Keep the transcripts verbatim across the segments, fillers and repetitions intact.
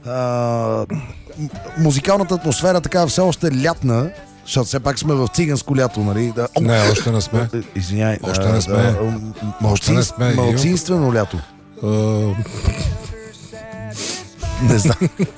а, музикалната атмосфера така все още лятна, защото все пак сме в циганско лято, нали? Да, о, не, още не сме. Извиняй. Още не сме. Да, още не сме. Малцинствено лято. Uh... Не знам.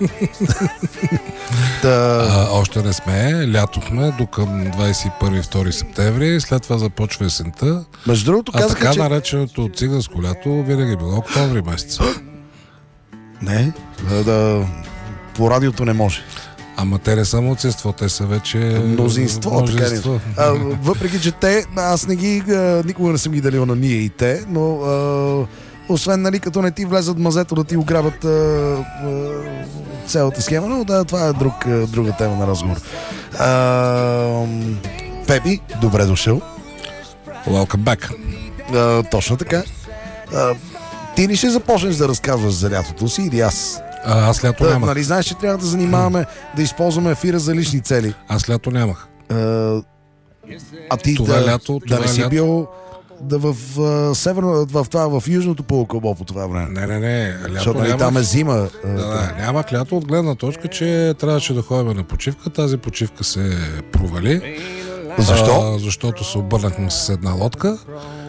да... а, още не сме. Лято сме до към двадесет и първи втори септември. След това започва есента. Между другото, а казаха, така че... нареченото циганско лято винаги е било октомври месец. Не, да, да, по радиото не може. Ама те не са мълцинство, те са вече мнозинство. мнозинство. А, въпреки, че те, аз не ги, а, никога не съм ги делил на ние и те, но а, освен, нали, като не ти влезат мазето да ти ограбят а, а, цялата схема, но да, това е друг, а, друга тема на разговор. А, Пепи, добре дошъл. Welcome back. А, точно така. А, ти ли ще започнеш да разказваш за лятото си или аз? А, аз лято да, нямах. Нали знаеш, че трябва да занимаваме да използваме ефира за лични цели. Аз лято нямах. А, а ти това да, лято, да това не си лято... бил да в, в, северно, в, това, в южното полукълбо по това време. Не, не, не. Лято защото нямах... там е зима. Да, да, нямах лято от гледна точка, че трябваше да ходим на почивка. Тази почивка се провали. Защо? А, защото се обърнахме с една лодка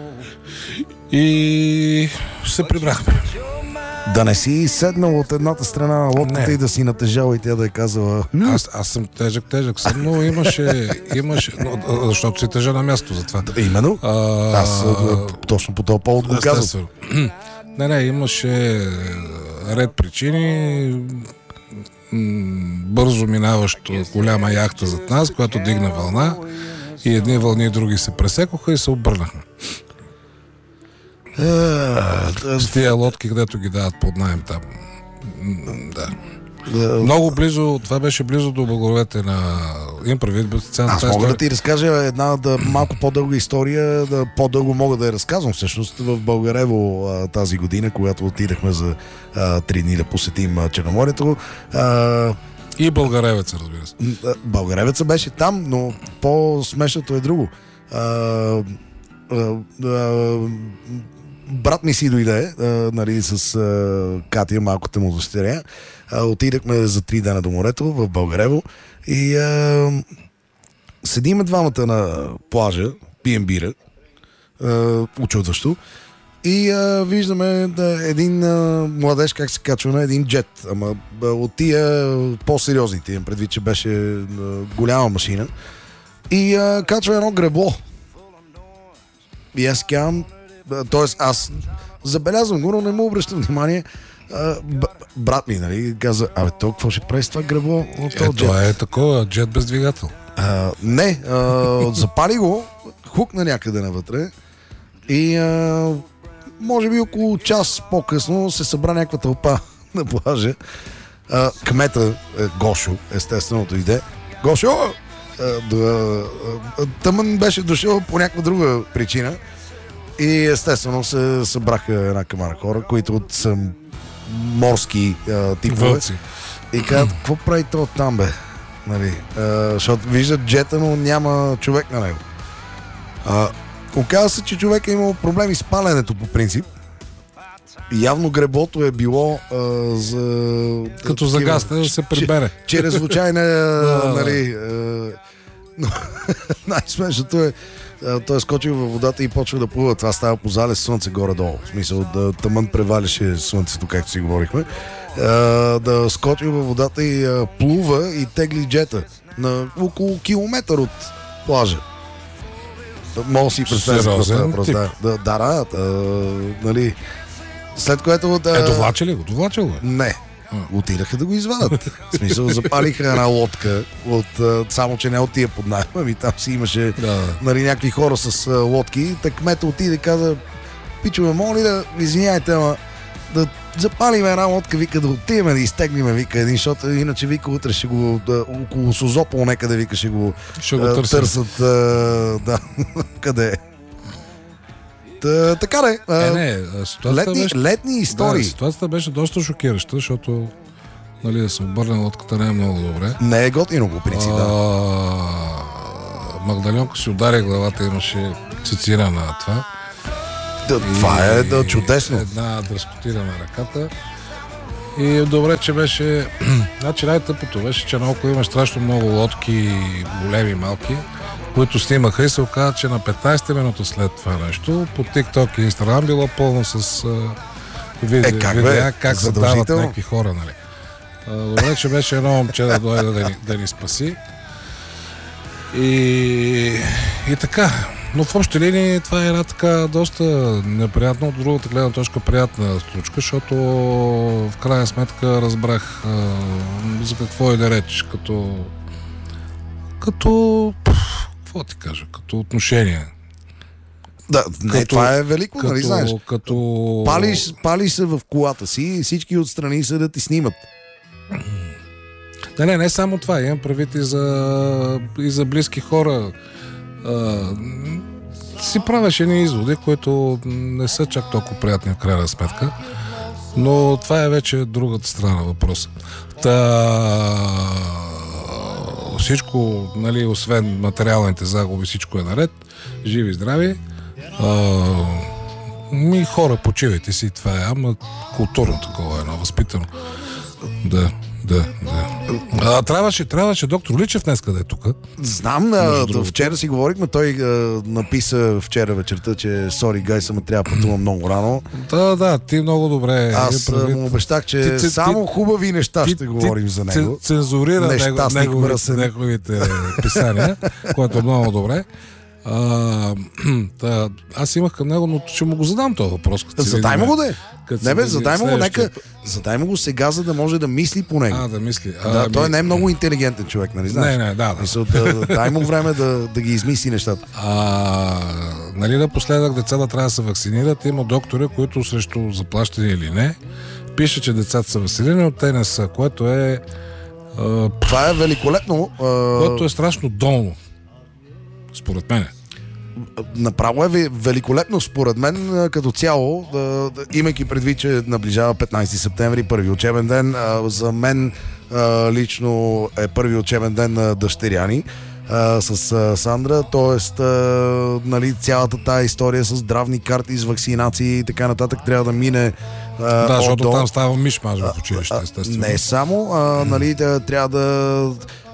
и се прибрахме. Да не си седнал от едната страна на лодката и да си натежал и тя да е казала... Аз, аз съм тежък, тежък съм, но имаше... имаше но, защото си тежа на място за това. Именно. А, аз точно по този повод го казвам. Не, не, имаше ред причини. Бързо минаващо голяма яхта зад нас, която дигна вълна и едни вълни и други се пресекоха и се обърнахме. С тия лодки, където ги дават под наем там. Да. Много близо, това беше близо до благоровете на Имправит. Аз мога да ти разкажа една да, малко по-дълга история, да, по-дълго мога да я разказвам. Всъщност в Българево а, тази година, когато отидахме за а, три дни да посетим а, Черноморието. А, и Българевеца, разбира се. Българевеца беше там, но по-смешното е друго. А, а, а, брат ми си дойде, а, нали, с а, Катя, малката му дъщеря. А, отидахме за три дена до морето в Българево и а, седиме двамата на плажа, пием бира, а, учудващо, и а, виждаме да, един а, младеж как се качва на един джет, ама а, от тия по-сериозните, имам предвид, че беше а, голяма машина, и а, качва едно гребло. И аз казвам, т.е. аз забелязвам го, но не му обръщам внимание. Uh, б- брат ми, нали, каза, абе, то какво ще прави с това гребло от този джет? Това е такова, джет без двигател. Uh, не, uh, запали го, хукна някъде навътре и uh, може би около час по-късно се събра някаква тълпа на плажа. Uh, кмета, е, Гошо, естествено дойде. Гошо! Uh, да, uh, тъмън беше дошъл по някаква друга причина и естествено се събраха една камара хора, които са морски а, типове. Вълци. И казват, какво прави то там, бе? Нали, а, защото виждат джета, но няма човек на него. А, оказва се, че човек е имал проблеми с паленето по принцип. И явно греблото е било а, за... Като загасне да се прибере. Чрез случайна, нали... А, но най-смешното е, той е скочил във водата и почва да плува. Това става по залез слънце горе-долу. В смисъл, да тъмън преваляше слънцето, както си говорихме. Да скочил във водата и плува и тегли джета на около километър от плажа. Мога да си представя. Да, да, да, да, нали. След което... Да... Е, довлача ли го? Довлача го? Не. Отидаха да го извадат. В смисъл, запалиха една лодка, от, само че не от тия под найем, ами там си имаше да. Нали, някакви хора с лодки. Так кмета отиде и каза, пичове, моля да, извиняйте, ама да запалим една лодка, вика, да отидем да изтегнем, вика, един, защото иначе, вика, утре ще го, да, около Созопол некъде, вика, ще го, ще го а, търсят, а, да, къде е. Та, така де. Е, не, летни, беше, летни истории. Да, ситуацията беше доста шокираща, защото нали, да се обърне лодката не е много добре. Не е готино по принцип, да. Магдалионка си удари главата, имаше цицира на това. Да, това е да, чудесно. Една дръскотира на ръката. И добре, че беше... значи най-тъпото беше, че наоколо има страшно много лодки, големи и малки, които снимаха и се оказа, че на петнайсета минута след това нещо по TikTok и Instagram било пълно с uh, видео, е, как, видеа, как се дават някакви хора, нали. Uh, добре, че беше едно момче да дойде да ни, да ни спаси. И, и така. Но в общи линии това е една така доста неприятна, от другата гледна точка приятна случка, защото в крайна сметка разбрах а, за какво е да реч, като като какво ти кажа, като отношение. Да, не, като, това е велико, като, нали знаеш? Като... Палиш, палиш се в колата си и всички отстрани са да ти снимат. Не, не, не само това, имам предвид и за, и за близки хора. А, си правиш едни изводи, които не са чак толкова приятни в крайна сметка, но това е вече другата страна на въпроса. Та... Всичко, нали, освен материалните загуби, всичко е наред, живи, здрави. А, ми хора, почивайте си, това е, ама културно такова едно, възпитано. Да. Да, да. А, трябваше, трябваше доктор Личев днеска да е тук. Знам, а, вчера си говорихме, той а, написа вчера вечерта, че сори, гай, само трябва да пътувам много рано. Да, да, ти много добре. Аз му обещах, че ти, ти, само хубави неща ти, ще ти, говорим за него. Цензурира него, неговите, неговите писания, което е много добре. А, да, аз имах към него, но ще му го задам този въпрос. Задай му го да е. Не бе, задай му го, нека, задай му го сега, за да може да мисли по него. А, да мисли. А, да, ми... той не е много интелигентен човек, нали знаеш? Не, не, да, да. Мисъл, да, дай му време да, да ги измисли нещата. А, нали напоследък децата трябва да се вакцинират, има доктори, които срещу заплащане или не, пише, че децата са вакцинирани, от те не са, което е... А, това е великолепно. А... Което е страшно долно, според мен. Направо е великолепно според мен като цяло, да, да, имайки предвид, че наближава петнайсети септември, първи учебен ден. А, за мен а, лично е първи учебен ден на дъщеряни а, с а, Сандра, т.е. нали, цялата тая история с здравни карти, с вакцинации и така нататък трябва да мине. А, да, защото до... там става мишмаш в училище, естествено. Не само, а, нали, да, трябва да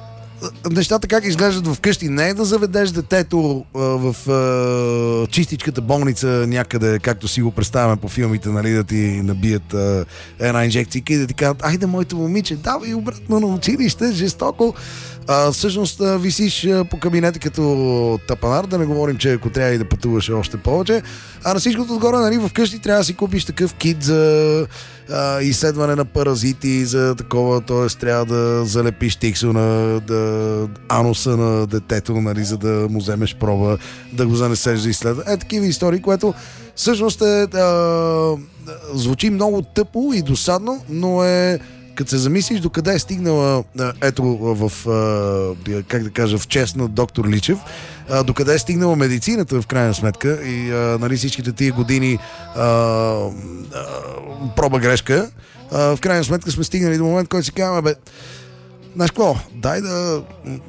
нещата как изглеждат вкъщи. Не е да заведеш детето а, в а, чистичката болница някъде, както си го представяме по филмите, нали, да ти набият а, една инжекция и да ти кажат, айде, моето момиче, давай обратно на училище, жестоко. А, всъщност а, висиш а, по кабинета като тапанар, да не говорим, че ако трябва и да пътуваш още повече. А на всичкото отгоре, нали, вкъщи трябва да си купиш такъв кит за а, изследване на паразити, за такова, т.е. трябва да залепиш тиксо на да, ануса на детето, нали, за да му вземеш проба, да го занесеш за изследване. Е, такива истории, което всъщност е, а, звучи много тъпо и досадно, но е като се замислиш докъде е стигнала, ето в, как да кажа, в чест на доктор Личев, докъде е стигнала медицината в крайна сметка и нали, всичките тия години а, а, проба грешка, а, в крайна сметка сме стигнали до момент, който си казваме, бе, знаеш какво, дай да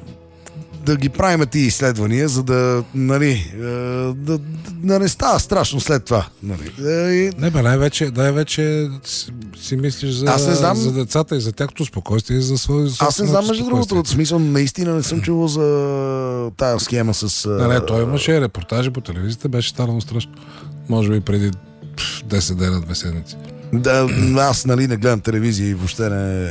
да ги правим тия изследвания, за да, нали, да, да не става страшно след това. Нали. И... Не бе, най-вече, най-вече си, си мислиш за, знам... за децата и за тяхното спокойствие и за своето спокойствие. Аз не знам, между другото, от смисъл, наистина не съм чувал за тая схема с... Не, не, той имаше репортажи по телевизията, беше станало страшно. Може би преди десет дена, две седмици. Да, аз, нали, не гледам телевизия и въобще не...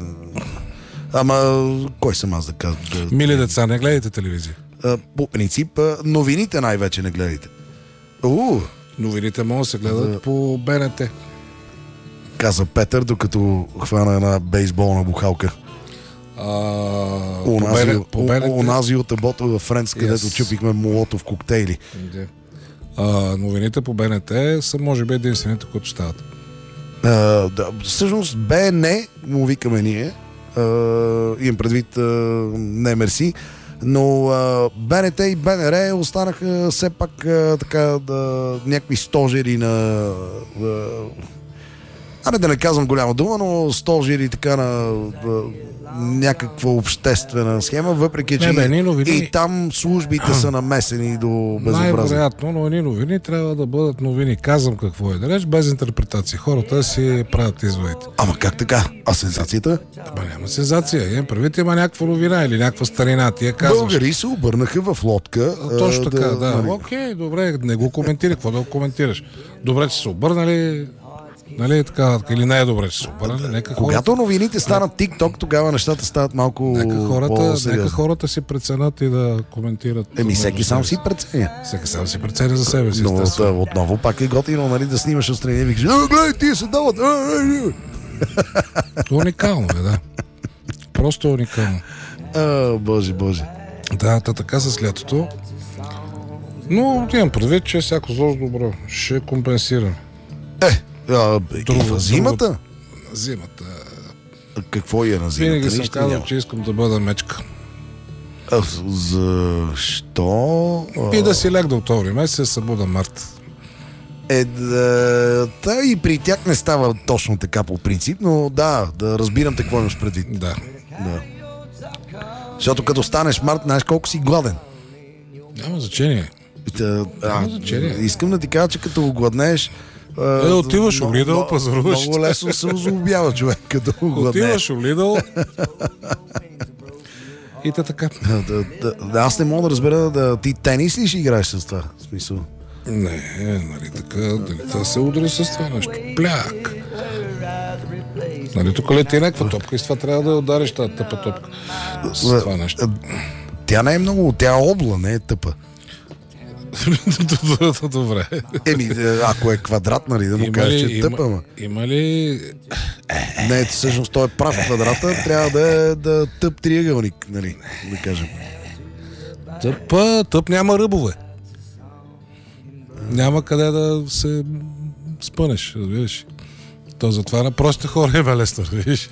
Ама, кой съм аз да кажа? Да... Мили деца, не гледайте телевизия. А, по принцип, новините най-вече не гледайте. У, новините могат да се гледат да... по БНТ. Каза Петър, докато хвана една бейсболна бухалка. А, унази, по, по БНТ... унази от ебота във Френц, yes. където чупихме молотов коктейли. Yeah. А, новините по БНТ са, може би, единствените, които стават. А, да, всъщност, БН му викаме ние. Uh, имам предвид uh, не мерси, но uh, БНТ и БНР останаха все пак uh, така да, някакви стожери на uh, а не да не казвам голяма дума, но стожери и така на някаква обществена схема, въпреки че не, бе, ни новини... и там службите са намесени до безобразие. Най-вероятно, но едни новини трябва да бъдат новини. Казвам какво е да реч, без интерпретация. Хората си правят изводите. Ама как така? А сензацията? Ама няма сензация. Имам предвид, има някаква новина или някаква старина. Тия казваш. Българи се обърнаха в лодка. Точно а, така, да. да. да. Окей, добре, не го коментирай. Какво да го коментираш? Добре, че се обърнали. Нали, така, или не е добре, че се обърнали. Нека Когато хората... новините станат TikTok, тогава нещата стават малко нека хората, нека хората хората си преценят и да коментират. Еми, всеки сам си преценя. Всеки сам си преценя за себе си. Но да, отново пак е готино, нали, да снимаш отстрани и викаш, а, гледай, тия се дават. Уникално е, да. Просто уникално. А, боже, боже. Да, та така с лятото. Но имам предвид, че всяко зло добро. Ще компенсирам. Е, а, и в зимата? Зимата. А какво е на зимата? Винаги съм Нищо казал, няма. че искам да бъда мечка. А, защо? И да си легна октомври месец, се събуда март. Е, да, та и при тях не става точно така по принцип, но да, да разбирам те какво имаш предвид. Да. Да. Защото като станеш март, знаеш колко си гладен. Няма значение. Та, а, значение. искам да ти кажа, че като огладнееш, Е, отиваш у Лидъл, пазаруваш. Много лесно се озлобява човек, като огладнееш. Отиваш у Лидъл. И та така. Да, да, да, да, аз не мога да разбера, да, ти тенис ли ще играеш с това? В смисъл? Не, нали така, дали това се удари с това нещо. Пляк. Нали тук лети някаква топка и с това трябва да удариш тази тъпа топка. С това нещо. Тя не е много, тя е обла, не е тъпа. Добре. Еми, ако е квадрат, нали, да му Има кажеш, ли, че е има, тъпа, ма. Има ли... Не, всъщност той е прав квадрата, трябва да е да тъп триъгълник, нали, да кажем. Тъп, тъп няма ръбове. Няма къде да се спънеш, разбираш. То затова на простите хора е лесно, разбираш.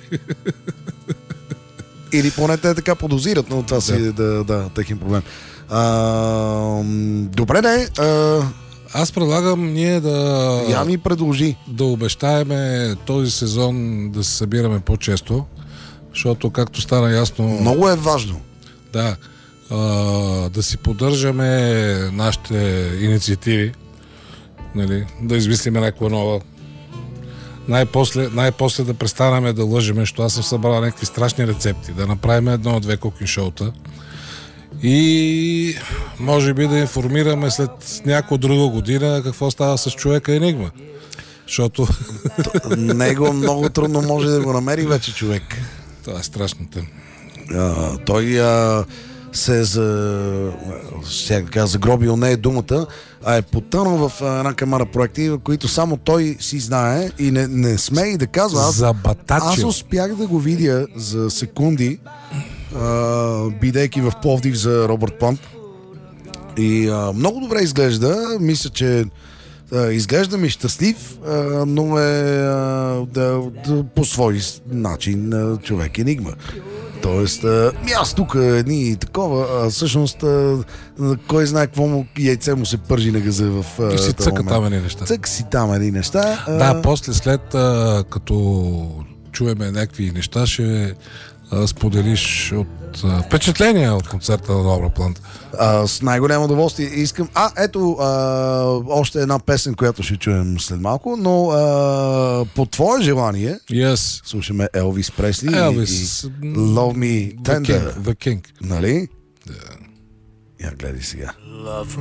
Или поне те така подозират, но това си е да, да, техен проблем. А, добре, не. А, Аз предлагам ние да... Я ми предложи. Да обещаеме този сезон да се събираме по-често, защото както стана ясно... Много е важно. Да. А, да си поддържаме нашите инициативи, нали, да измислим някаква нова. Най-после, най-после да престанаме да лъжеме, защото аз съм събрал някакви страшни рецепти, да направим едно-две кукин шоута и може би да информираме след някоя друга година какво става с човека Енигма. Защото... Него много трудно може да го намери вече човек. Това е страшната. А, той а, се е за, сега, загробил, не е думата, а е потънал в една камара проекти, които само той си знае и не, не смее да казва. Аз, аз успях да го видя за секунди, а, бидейки в Пловдив за Робърт Плант. И а, много добре изглежда. Мисля, че а, изглежда ми щастлив, а, но е а, да, да, по свой начин а, човек енигма. Тоест, а, аз тук едни такова, а, всъщност а, кой знае какво му яйце му се пържи на газа в а, и си цъка там едни неща. Цък си там едни неща. А... Да, после след а, като чуеме някакви неща, ще а, споделиш от а, впечатления от концерта на Добра Планта. А, с най-голямо удоволствие искам. А, ето а, още една песен, която ще чуем след малко, но а, по твое желание yes. слушаме Елвис Пресли Елвис. и Love Me Tender. The King. The King. Нали? Да. Я гледай сега.